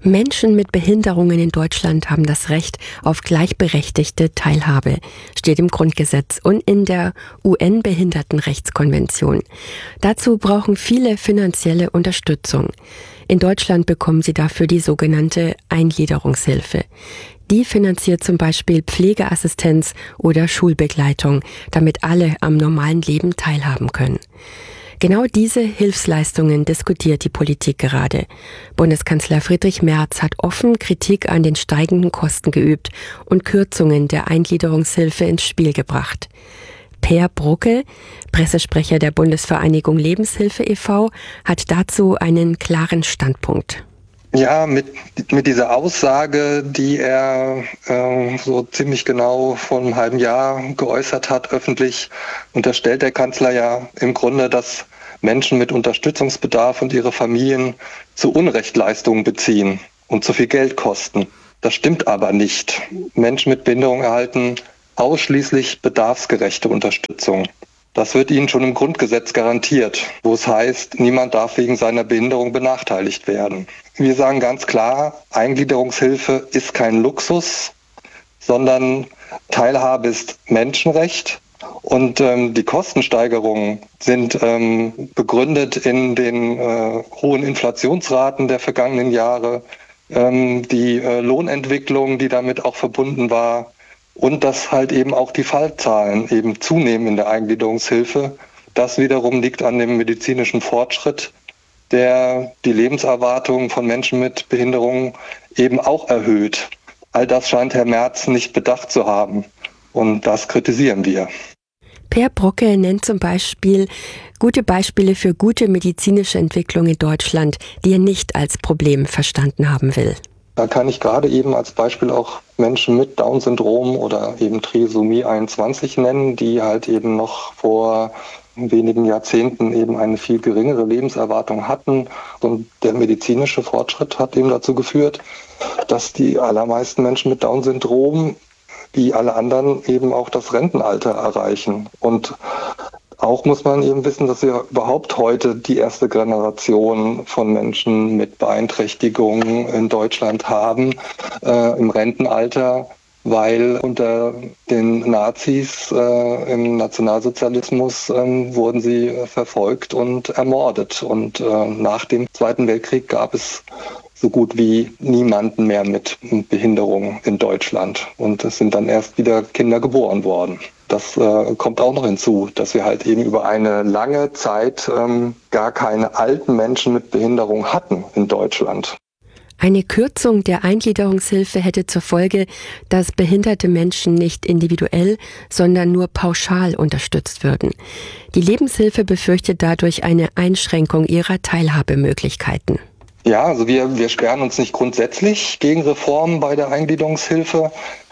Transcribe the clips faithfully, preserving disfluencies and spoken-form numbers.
Menschen mit Behinderungen in Deutschland haben das Recht auf gleichberechtigte Teilhabe, steht im Grundgesetz und in der U N-Behindertenrechtskonvention. Dazu brauchen viele finanzielle Unterstützung. In Deutschland bekommen sie dafür die sogenannte Eingliederungshilfe. Die finanziert zum Beispiel Pflegeassistenz oder Schulbegleitung, damit alle am normalen Leben teilhaben können. Genau diese Hilfsleistungen diskutiert die Politik gerade. Bundeskanzler Friedrich Merz hat offen Kritik an den steigenden Kosten geübt und Kürzungen der Eingliederungshilfe ins Spiel gebracht. Per Brucke, Pressesprecher der Bundesvereinigung Lebenshilfe e V, hat dazu einen klaren Standpunkt. Ja, mit, mit dieser Aussage, die er äh, so ziemlich genau vor einem halben Jahr geäußert hat, öffentlich, unterstellt der Kanzler ja im Grunde, dass Menschen mit Unterstützungsbedarf und ihre Familien zu Unrecht Leistungen beziehen und zu viel Geld kosten. Das stimmt aber nicht. Menschen mit Behinderung erhalten ausschließlich bedarfsgerechte Unterstützung. Das wird ihnen schon im Grundgesetz garantiert, wo es heißt, niemand darf wegen seiner Behinderung benachteiligt werden. Wir sagen ganz klar, Eingliederungshilfe ist kein Luxus, sondern Teilhabe ist Menschenrecht. Und ähm, die Kostensteigerungen sind ähm, begründet in den äh, hohen Inflationsraten der vergangenen Jahre, ähm, die äh, Lohnentwicklung, die damit auch verbunden war, und dass halt eben auch die Fallzahlen eben zunehmen in der Eingliederungshilfe. Das wiederum liegt an dem medizinischen Fortschritt, der die Lebenserwartung von Menschen mit Behinderungen eben auch erhöht. All das scheint Herr Merz nicht bedacht zu haben. Und das kritisieren wir. Per Brucke nennt zum Beispiel gute Beispiele für gute medizinische Entwicklung in Deutschland, die er nicht als Problem verstanden haben will. Da kann ich gerade eben als Beispiel auch Menschen mit Down-Syndrom oder eben Trisomie einundzwanzig nennen, die halt eben noch vor wenigen Jahrzehnten eben eine viel geringere Lebenserwartung hatten. Und der medizinische Fortschritt hat eben dazu geführt, dass die allermeisten Menschen mit Down-Syndrom, wie alle anderen, eben auch das Rentenalter erreichen. Und auch muss man eben wissen, dass wir überhaupt heute die erste Generation von Menschen mit Beeinträchtigungen in Deutschland haben, äh, im Rentenalter, weil unter den Nazis äh, im Nationalsozialismus äh, wurden sie äh, verfolgt und ermordet. Und äh, nach dem Zweiten Weltkrieg gab es so gut wie niemanden mehr mit Behinderung in Deutschland. Und es sind dann erst wieder Kinder geboren worden. Das äh, kommt auch noch hinzu, dass wir halt eben über eine lange Zeit ähm, gar keine alten Menschen mit Behinderung hatten in Deutschland. Eine Kürzung der Eingliederungshilfe hätte zur Folge, dass behinderte Menschen nicht individuell, sondern nur pauschal unterstützt würden. Die Lebenshilfe befürchtet dadurch eine Einschränkung ihrer Teilhabemöglichkeiten. Ja, also wir, wir sperren uns nicht grundsätzlich gegen Reformen bei der Eingliederungshilfe.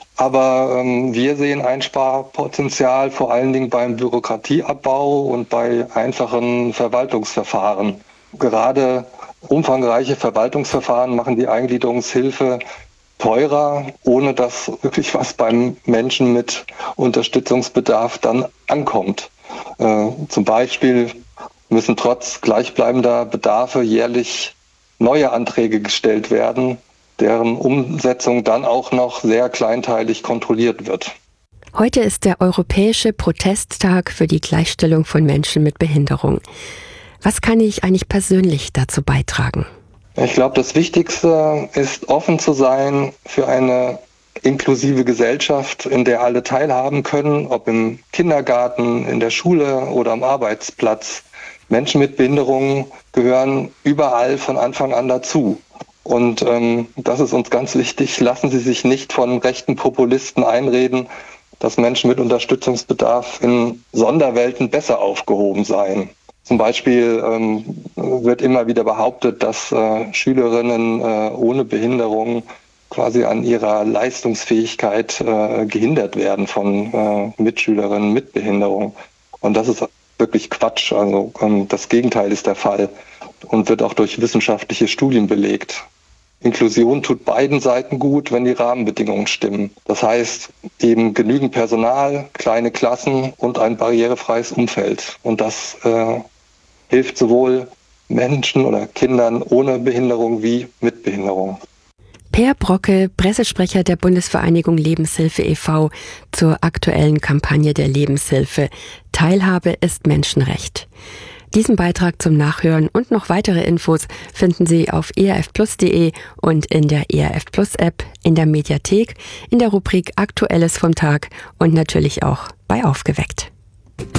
Aber ähm, wir sehen Einsparpotenzial vor allen Dingen beim Bürokratieabbau und bei einfachen Verwaltungsverfahren. Gerade umfangreiche Verwaltungsverfahren machen die Eingliederungshilfe teurer, ohne dass wirklich was beim Menschen mit Unterstützungsbedarf dann ankommt. Äh, zum Beispiel müssen trotz gleichbleibender Bedarfe jährlich neue Anträge gestellt werden, deren Umsetzung dann auch noch sehr kleinteilig kontrolliert wird. Heute ist der Europäische Protesttag für die Gleichstellung von Menschen mit Behinderung. Was kann ich eigentlich persönlich dazu beitragen? Ich glaube, das Wichtigste ist, offen zu sein für eine inklusive Gesellschaft, in der alle teilhaben können, ob im Kindergarten, in der Schule oder am Arbeitsplatz. Menschen mit Behinderungen gehören überall von Anfang an dazu. Und ähm, das ist uns ganz wichtig. Lassen Sie sich nicht von rechten Populisten einreden, dass Menschen mit Unterstützungsbedarf in Sonderwelten besser aufgehoben seien. Zum Beispiel ähm, wird immer wieder behauptet, dass äh, Schülerinnen äh, ohne Behinderung quasi an ihrer Leistungsfähigkeit äh, gehindert werden von äh, Mitschülerinnen mit Behinderung. Und das ist wirklich Quatsch. Also ähm, das Gegenteil ist der Fall und wird auch durch wissenschaftliche Studien belegt. Inklusion tut beiden Seiten gut, wenn die Rahmenbedingungen stimmen. Das heißt eben genügend Personal, kleine Klassen und ein barrierefreies Umfeld. Und das äh, hilft sowohl Menschen oder Kindern ohne Behinderung wie mit Behinderung. Per Brocke, Pressesprecher der Bundesvereinigung Lebenshilfe e V zur aktuellen Kampagne der Lebenshilfe. Teilhabe ist Menschenrecht. Diesen Beitrag zum Nachhören und noch weitere Infos finden Sie auf e r f plus punkt de und in der E R F Plus App, in der Mediathek, in der Rubrik Aktuelles vom Tag und natürlich auch bei Aufgeweckt.